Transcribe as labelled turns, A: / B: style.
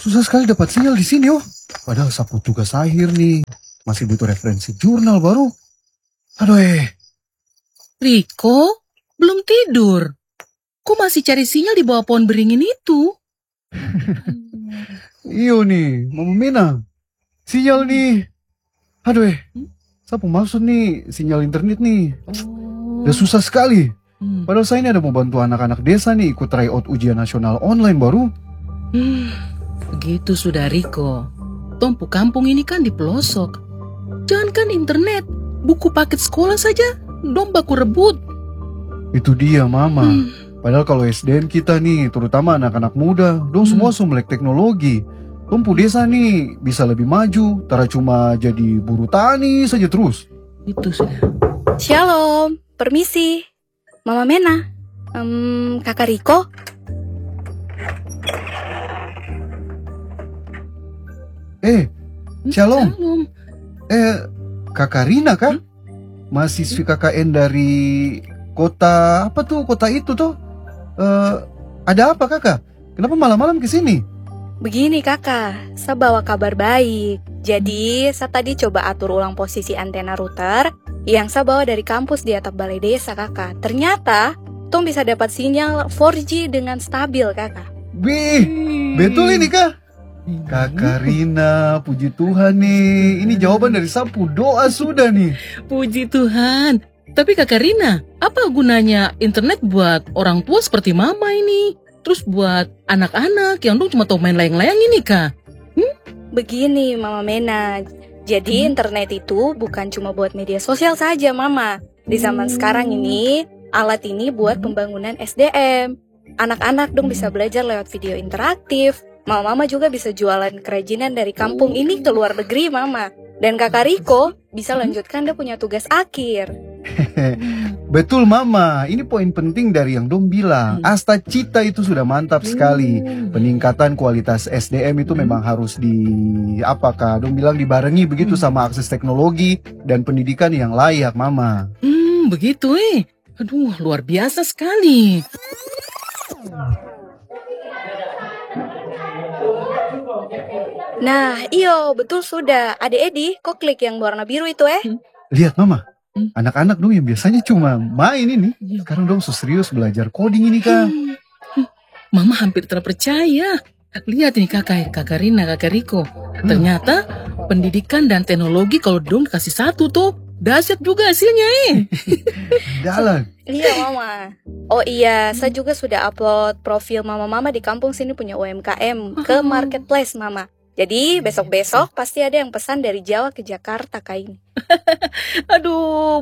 A: Susah sekali dapat sinyal di sini, oh. Padahal sapu tugas akhir nih. Masih butuh referensi jurnal baru. Aduh,
B: Riko, belum tidur. Kok masih cari sinyal di bawah pohon beringin itu?
A: Iyo nih, Mama Mena. Sinyal nih. Aduh, siapa maksud nih sinyal internet nih? Udah susah sekali. Padahal saya ini ada mau bantu anak-anak desa nih ikut tryout ujian nasional online baru.
B: Begitu sudah, Riko. Tompu kampung ini kan di pelosok. Jangankan internet, buku paket sekolah saja dong baku rebut.
A: Itu dia, Mama. Padahal kalau SDM kita nih, terutama anak-anak muda, dong semua melek teknologi. Tompu desa nih bisa lebih maju, tara cuma jadi buruh tani saja terus.
B: Itu sudah.
C: Shalom, permisi. Mama Mena, Kakak Riko.
A: Shalom. Kakak Rina kah? Mahasiswi KKN dari kota, apa tuh, kota itu tuh? Ada apa kakak? Kenapa malam-malam kesini?
C: Begini kakak, saya bawa kabar baik. Jadi, saya tadi coba atur ulang posisi antena router yang saya bawa dari kampus di atap balai desa kakak. Ternyata, Tom bisa dapat sinyal 4G dengan stabil kakak.
A: Betul ini kah? Kakak Rina, puji Tuhan nih. Ini jawaban dari sapu doa sudah nih.
B: Puji Tuhan. Tapi Kakak Rina, apa gunanya internet buat orang tua seperti Mama ini? Terus buat anak-anak yang dong cuma tahu main layang-layang ini kah?
C: Begini Mama Mena, jadi internet itu bukan cuma buat media sosial saja Mama. Di zaman sekarang ini, alat ini buat pembangunan SDM. Anak-anak dong bisa belajar lewat video interaktif. Mama juga bisa jualan kerajinan dari kampung ini ke luar negeri Mama. Dan Kakak Riko bisa lanjutkan dia punya tugas akhir.
A: Betul Mama, ini poin penting dari yang dong bilang. Asta Cita itu sudah mantap sekali. Peningkatan kualitas SDM itu memang harus apakah dong bilang dibarengi begitu sama akses teknologi dan pendidikan yang layak Mama.
B: Begitu Aduh, luar biasa sekali.
C: Nah, iyo, betul sudah. Adek Edi, kok klik yang warna biru itu
A: Lihat Mama, anak-anak dong yang biasanya cuma main ini, sekarang dong serius belajar coding ini kak.
B: Mama hampir terpercaya. Lihat nih kakak Rina, kakak Riko. Ternyata pendidikan dan teknologi kalau dong kasih satu tuh, dahsyat juga hasilnya
A: Jalan.
C: Iya Mama. Oh iya, saya juga sudah upload profil Mama-Mama di kampung sini punya UMKM ke marketplace Mama. Jadi besok-besok pasti ada yang pesan dari Jawa ke Jakarta kak ini.
B: Aduh,